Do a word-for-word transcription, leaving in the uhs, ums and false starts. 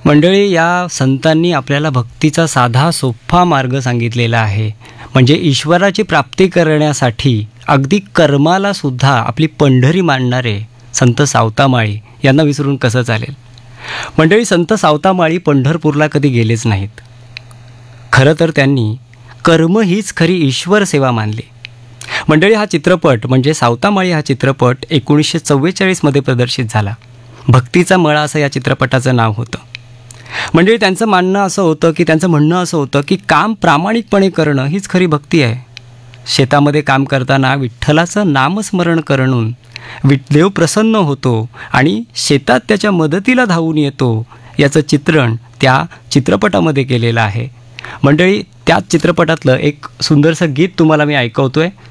मंडळी, या संतांनी आपल्याला भक्तीचा साधा सोपा मार्ग सांगितलेला आहे. म्हणजे ईश्वराची प्राप्ती करण्यासाठी अगदी कर्माला सुद्धा आपली पंढरी मानणारे संत सावतामाळी यांना विसरून कसं चालेल. मंडळी, संत सावतामाळी पंढरपूरला कधी गेलेच नाहीत. खरं तर त्यांनी कर्म हीच खरी ईश्वर सेवा मानली. मंडळी, हा चित्रपट म्हणजे सावतामाळी हा चित्रपट एकोणीसशे चव्वेचाळीसमध्ये प्रदर्शित झाला. भक्तीचा मळा असं या चित्रपटाचं नाव होतं. म्हणजे त्यांचं मानणं असं होतं की त्यांचं म्हणणं असं होतं की काम प्रामाणिकपणे करणं हीच खरी भक्ती आहे. शेतामध्ये काम करताना विठ्ठलाचं नामस्मरण करून देव प्रसन्न होतो आणि शेतात त्याच्या मदतीला धावून येतो, याचं चित्रण त्या चित्रपटामध्ये केलेलं आहे. मंडळी, त्याच चित्रपटातलं एक सुंदरसं गीत तुम्हाला मी ऐकवतोय.